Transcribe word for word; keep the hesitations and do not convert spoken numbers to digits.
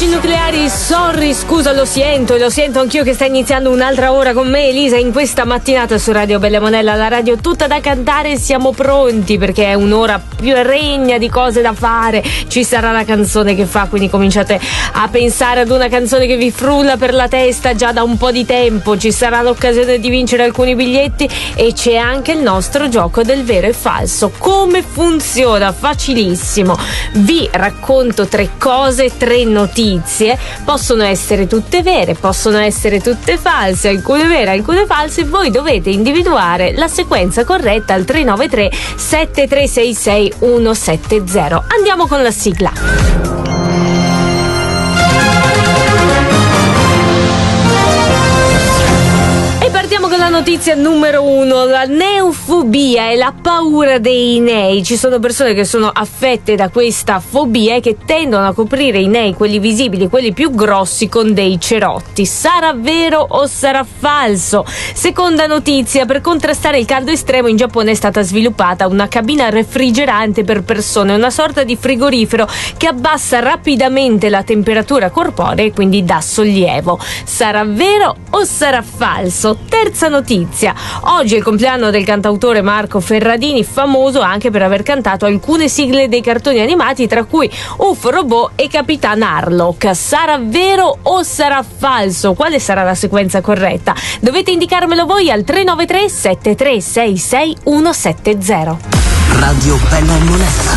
Nucleari, sorry, scusa, lo sento e lo sento anch'io che sta iniziando un'altra ora con me, Elisa, in questa mattinata su Radio Bella Monella, la radio tutta da cantare. Siamo pronti perché è un'ora più regna di cose da fare. Ci sarà la canzone che fa, quindi cominciate a pensare ad una canzone che vi frulla per la testa già da un po' di tempo. Ci sarà l'occasione di vincere alcuni biglietti e c'è anche il nostro gioco del vero e falso. Come funziona? Facilissimo. Vi racconto tre cose, tre notizie. Possono essere tutte vere, possono essere tutte false, alcune vere, alcune false. Voi dovete individuare la sequenza corretta al tre nove tre sette tre sei sei uno sette zero. Andiamo con la sigla. Partiamo con la notizia numero uno. La neofobia è la paura dei nei. Ci sono persone che sono affette da questa fobia e che tendono a coprire i nei, quelli visibili, quelli più grossi, con dei cerotti. Sarà vero o sarà falso? Seconda notizia: per contrastare il caldo estremo in Giappone è stata sviluppata una cabina refrigerante per persone, una sorta di frigorifero che abbassa rapidamente la temperatura corporea e quindi dà sollievo. Sarà vero o sarà falso? Terza notizia: oggi è il compleanno del cantautore Marco Ferradini, famoso anche per aver cantato alcune sigle dei cartoni animati, tra cui Ufo Robot e Capitan Harlock. Sarà vero o sarà falso? Quale sarà la sequenza corretta? Dovete indicarmelo voi al tre nove tre sette tre sei sei uno sette zero. Radio Bella Monella.